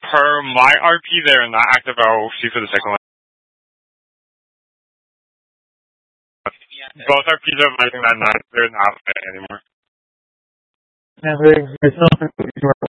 Per my RP, they're not active. I'll see for the second one. Both RPs are lighting that not they're not fit anymore. Yeah, there's no